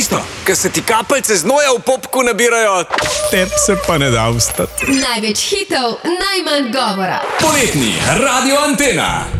tisto, ker se ti kapljice znoja v popku nabirajo, tep se pa ne da vstati. Največ hitov, najmanj govora. Poletni Radio Antena.